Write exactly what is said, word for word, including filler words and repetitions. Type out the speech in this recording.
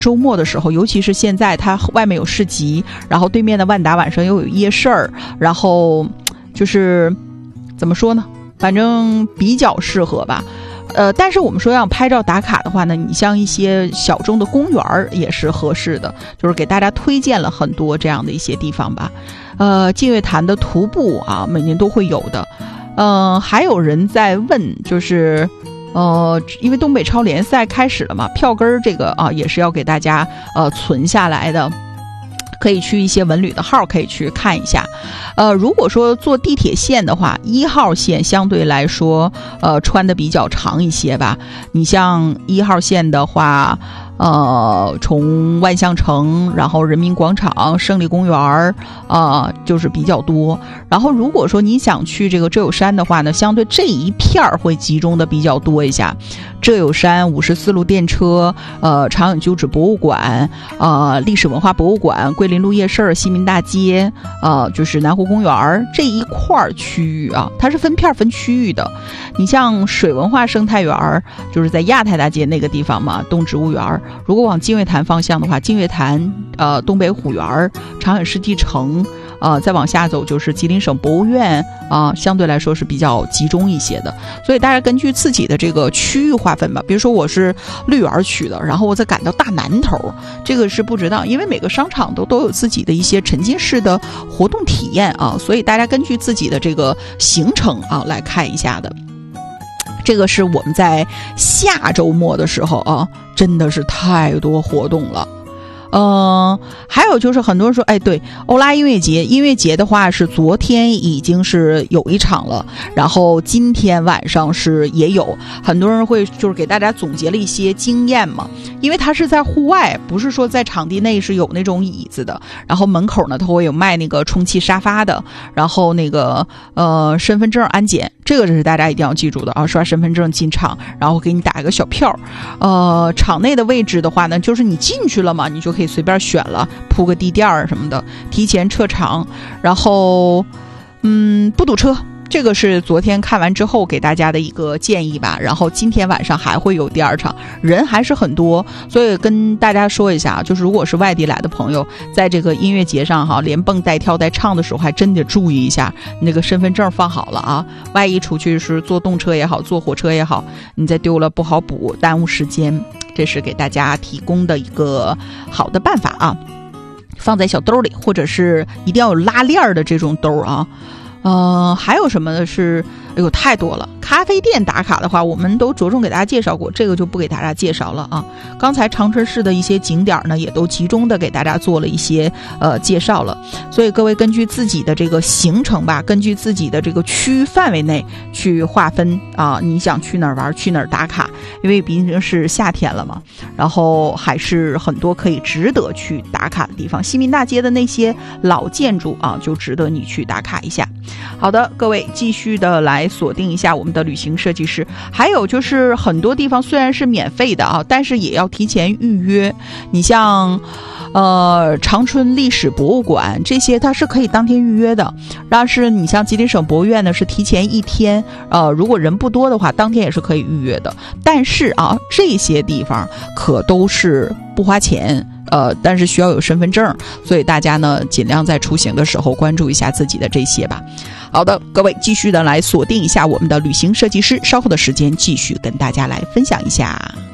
周末的时候，尤其是现在它外面有市集，然后对面的万达晚上又有夜市儿，然后就是怎么说呢，反正比较适合吧。呃，但是我们说要拍照打卡的话呢，你像一些小众的公园也是合适的，就是给大家推荐了很多这样的一些地方吧。呃，净月潭的徒步啊，每年都会有的。嗯、呃，还有人在问，就是呃，因为东北超联赛开始了嘛，票根这个啊也是要给大家呃存下来的。可以去一些文旅的号可以去看一下。呃，如果说坐地铁线的话，一号线相对来说呃穿的比较长一些吧。你像一号线的话，呃，从万象城，然后人民广场、胜利公园啊、呃，就是比较多。然后如果说你想去这个遮友山的话呢，相对这一片儿会集中的比较多一下。遮友山、五十四路电车、呃，长影旧址博物馆、呃，历史文化博物馆、桂林路夜市、西民大街，呃，就是南湖公园这一块区域啊，它是分片分区域的。你像水文化生态园，就是在亚太大街那个地方嘛，动植物园。如果往净月潭方向的话，净月潭、呃，东北虎园、长影世纪城。呃，再往下走就是吉林省博物院啊、呃，相对来说是比较集中一些的，所以大家根据自己的这个区域划分吧。比如说我是绿园区的，然后我再赶到大南头，这个是不知道，因为每个商场都都有自己的一些沉浸式的活动体验啊，所以大家根据自己的这个行程啊来看一下的。这个是我们在下周末的时候啊，真的是太多活动了。嗯、呃，还有就是很多人说，哎，对，欧拉音乐节，音乐节的话是昨天已经是有一场了，然后今天晚上是也有，很多人会就是给大家总结了一些经验嘛，因为它是在户外，不是说在场地内是有那种椅子的，然后门口呢它会有卖那个充气沙发的，然后那个呃身份证安检，这个是大家一定要记住的啊，刷身份证进场，然后给你打一个小票。呃，场内的位置的话呢，就是你进去了嘛，你就可以可以随便选了，铺个地垫儿什么的，提前撤场，然后嗯不堵车，这个是昨天看完之后给大家的一个建议吧。然后今天晚上还会有第二场，人还是很多，所以跟大家说一下，就是如果是外地来的朋友，在这个音乐节上哈，连蹦带跳带唱的时候，还真得注意一下那个身份证放好了啊，万一出去是坐动车也好，坐火车也好，你再丢了不好补，耽误时间。这是给大家提供的一个好的办法啊，放在小兜里，或者是一定要有拉链的这种兜啊。呃，还有什么呢？是，哎呦，太多了。咖啡店打卡的话，我们都着重给大家介绍过，这个就不给大家介绍了啊。刚才长春市的一些景点呢，也都集中的给大家做了一些呃介绍了。所以各位根据自己的这个行程吧，根据自己的这个区域范围内去划分啊，你想去哪儿玩，去哪儿打卡，因为毕竟是夏天了嘛，然后还是很多可以值得去打卡的地方。西民大街的那些老建筑啊，就值得你去打卡一下。好的，各位继续的来锁定一下我们的旅行设计师。还有就是很多地方虽然是免费的啊，但是也要提前预约。你像呃长春历史博物馆这些它是可以当天预约的，但是你像吉林省博物院呢是提前一天，呃如果人不多的话当天也是可以预约的。但是啊这些地方可都是不花钱，呃，但是需要有身份证，所以大家呢尽量在出行的时候关注一下自己的这些吧。好的，各位继续的来锁定一下我们的旅行设计师，稍后的时间继续跟大家来分享一下。